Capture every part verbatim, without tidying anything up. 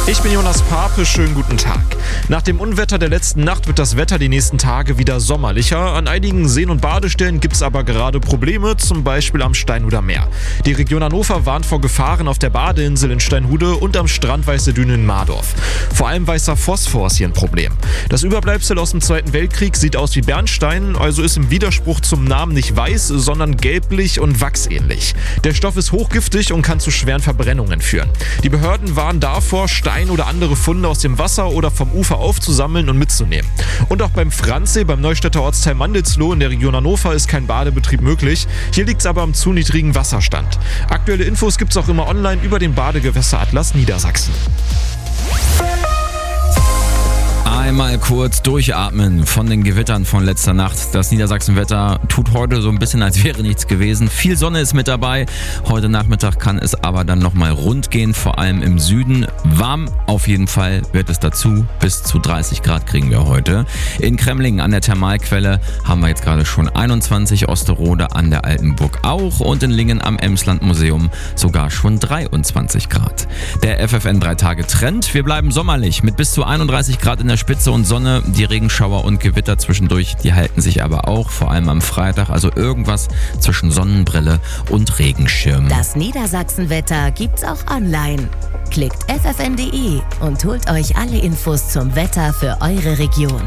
Ich bin Jonas Pape, schönen guten Tag. Nach dem Unwetter der letzten Nacht wird das Wetter die nächsten Tage wieder sommerlicher. An einigen Seen und Badestellen gibt es aber gerade Probleme, zum Beispiel am Steinhuder Meer. Die Region Hannover warnt vor Gefahren auf der Badeinsel in Steinhude und am Strand Weiße Düne in Mardorf. Vor allem weißer Phosphor ist hier ein Problem. Das Überbleibsel aus dem Zweiten Weltkrieg sieht aus wie Bernstein, also ist im Widerspruch zum Namen nicht weiß, sondern gelblich und wachsähnlich. Der Stoff ist hochgiftig und kann zu schweren Verbrennungen führen. Die Behörden warnen davor, Stein oder andere Funde aus dem Wasser oder vom Ufer aufzusammeln und mitzunehmen. Und auch beim Franzsee, beim Neustädter Ortsteil Mandelsloh in der Region Hannover, ist kein Badebetrieb möglich. Hier liegt es aber am zu niedrigen Wasserstand. Aktuelle Infos gibt es auch immer online über den Badegewässeratlas Niedersachsen. Einmal kurz durchatmen von den Gewittern von letzter Nacht. Das Niedersachsenwetter tut heute so ein bisschen, als wäre nichts gewesen. Viel Sonne ist mit dabei. Heute Nachmittag kann es aber dann nochmal rund gehen, vor allem im Süden. Warm auf jeden Fall wird es dazu. Bis zu dreißig Grad kriegen wir heute. In Kremlingen an der Thermalquelle haben wir jetzt gerade schon einundzwanzig, Osterode an der Altenburg auch und in Lingen am Emsland-Museum sogar schon dreiundzwanzig Grad. Der F F N drei Tage Trend. Wir bleiben sommerlich mit bis zu einunddreißig Grad in der Spitze und Sonne. Die Regenschauer und Gewitter zwischendurch, die halten sich aber auch, vor allem am Freitag. Also irgendwas zwischen Sonnenbrille und Regenschirm. Das Niedersachsenwetter gibt's auch online. Klickt f f n punkt d e und holt euch alle Infos zum Wetter für eure Region.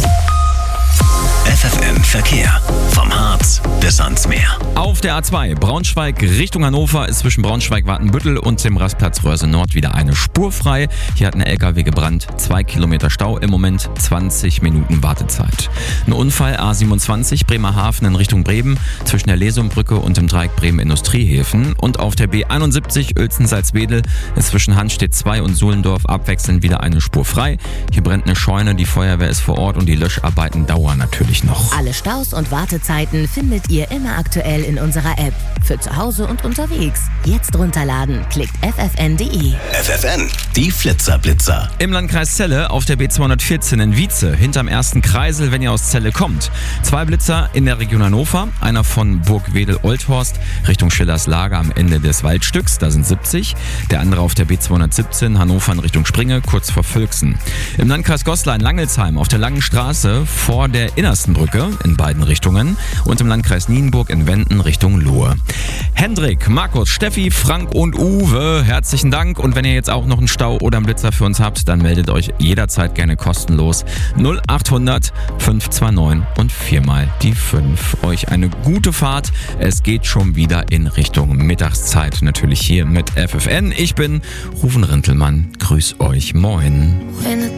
F F N Verkehr. Vom Harz bis ans Meer. Auf der A zwei Braunschweig Richtung Hannover ist zwischen Braunschweig-Wartenbüttel und dem Rastplatz Röhrse Nord wieder eine Spur frei. Hier hat ein L K W gebrannt. Zwei Kilometer Stau, im Moment zwanzig Minuten Wartezeit. Ein Unfall A siebenundzwanzig Bremerhaven in Richtung Bremen zwischen der Lesumbrücke und dem Dreieck Bremen Industriehäfen. Und auf der B einundsiebzig Uelzen-Salzwedel ist zwischen Hanstedt zwei und Suhlendorf abwechselnd wieder eine Spur frei. Hier brennt eine Scheune, die Feuerwehr ist vor Ort und die Löscharbeiten dauern natürlich noch. Alle Staus und Wartezeiten findet ihr immer aktuell in unserer App. Für zu Hause und unterwegs. Jetzt runterladen. Klickt f f n punkt d e. F F N, die Flitzerblitzer. Im Landkreis Celle auf der B zweihundertvierzehn in Wietze, hinterm ersten Kreisel, wenn ihr aus Celle kommt. Zwei Blitzer in der Region Hannover. Einer von Burg-Wedel-Olthorst Richtung Schillers Lager am Ende des Waldstücks, da sind siebzig. Der andere auf der B zweihundertsiebzehn Hannover in Richtung Springe, kurz vor Völksen. Im Landkreis Goslar in Langelsheim auf der Langen Straße vor der Innersten Brücke in beiden Richtungen und im Landkreis Nienburg in Wenden Richtung Lohe. Hendrik, Markus, Steffi, Frank und Uwe, herzlichen Dank. Und wenn ihr jetzt auch noch einen Stau oder einen Blitzer für uns habt, dann meldet euch jederzeit gerne kostenlos null achthundert fünf zwei neun und viermal die fünf. Euch eine gute Fahrt. Es geht schon wieder in Richtung Mittagszeit, natürlich hier mit F F N. Ich bin Rufen Rintelmann. Grüß euch, moin.